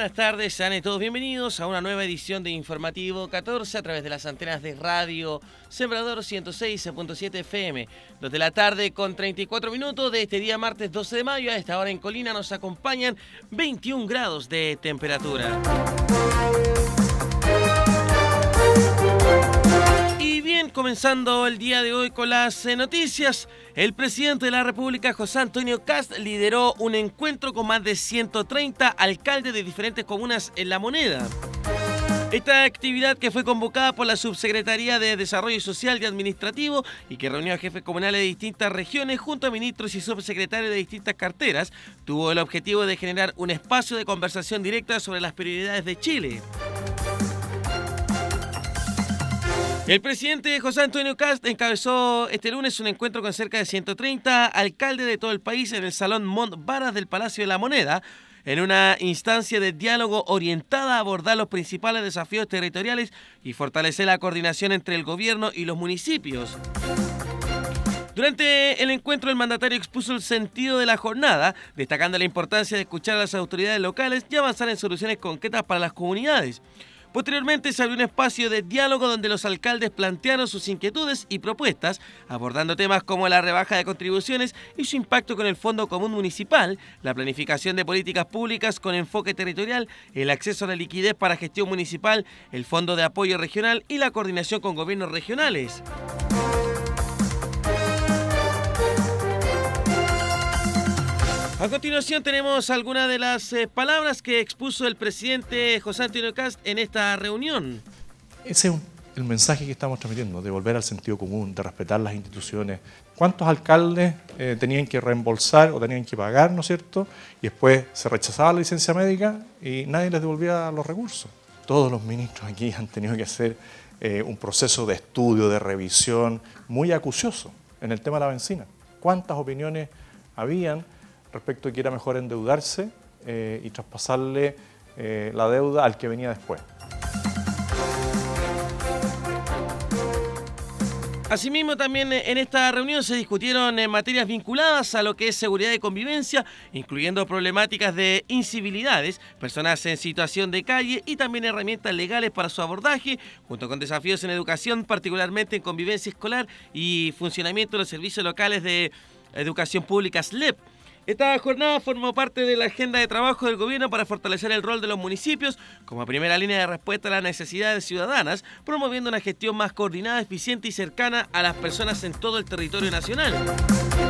buenas tardes, sean todos bienvenidos a una nueva edición de Informativo 14 a través de las antenas de radio Sembrador 106.7 FM. 2 de la tarde con 34 minutos de este día martes 12 de mayo. A esta hora en Colina nos acompañan 21 grados de temperatura. Y bien, comenzando el día de hoy con las noticias, el presidente de la República, José Antonio Kast, lideró un encuentro con más de 130 alcaldes de diferentes comunas en La Moneda. Esta actividad, que fue convocada por la Subsecretaría de Desarrollo Social y Administrativo y que reunió a jefes comunales de distintas regiones junto a ministros y subsecretarios de distintas carteras, tuvo el objetivo de generar un espacio de conversación directa sobre las prioridades de Chile. El presidente José Antonio Kast encabezó este lunes un encuentro con cerca de 130 alcaldes de todo el país en el Salón Mont Varas del Palacio de la Moneda, en una instancia de diálogo orientada a abordar los principales desafíos territoriales y fortalecer la coordinación entre el gobierno y los municipios. Durante el encuentro, el mandatario expuso el sentido de la jornada, destacando la importancia de escuchar a las autoridades locales y avanzar en soluciones concretas para las comunidades. Posteriormente se abrió un espacio de diálogo donde los alcaldes plantearon sus inquietudes y propuestas, abordando temas como la rebaja de contribuciones y su impacto con el Fondo Común Municipal, la planificación de políticas públicas con enfoque territorial, el acceso a la liquidez para gestión municipal, el Fondo de Apoyo Regional y la coordinación con gobiernos regionales. A continuación tenemos algunas de las palabras que expuso el presidente José Antonio Kast en esta reunión. Ese es el mensaje que estamos transmitiendo, de volver al sentido común, de respetar las instituciones. ¿Cuántos alcaldes tenían que reembolsar o tenían que pagar, ¿no es cierto? Y después se rechazaba la licencia médica y nadie les devolvía los recursos. Todos los ministros aquí han tenido que hacer un proceso de estudio, de revisión muy acucioso en el tema de la bencina. ¿Cuántas opiniones habían respecto a que era mejor endeudarse y traspasarle la deuda al que venía después? Asimismo, también en esta reunión se discutieron materias vinculadas a lo que es seguridad y convivencia, incluyendo problemáticas de incivilidades, personas en situación de calle y también herramientas legales para su abordaje, junto con desafíos en educación, particularmente en convivencia escolar y funcionamiento de los servicios locales de educación pública SLEP. Esta jornada formó parte de la agenda de trabajo del gobierno para fortalecer el rol de los municipios como primera línea de respuesta a las necesidades ciudadanas, promoviendo una gestión más coordinada, eficiente y cercana a las personas en todo el territorio nacional.